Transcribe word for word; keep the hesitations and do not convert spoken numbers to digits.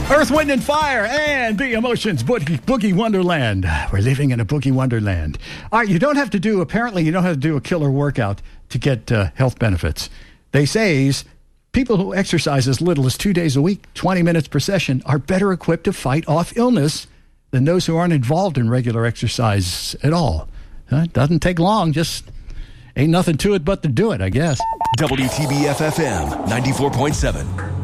Earth, Wind, and Fire and the Emotions, Boogie, Boogie Wonderland. We're living in a Boogie Wonderland. All right, you don't have to do, apparently you don't have to do a killer workout to get uh, health benefits. They say people who exercise as little as two days a week, twenty minutes per session, are better equipped to fight off illness than those who aren't involved in regular exercise at all. Uh, it doesn't take long, just ain't nothing to it but to do it, I guess. W T B F F M ninety-four point seven.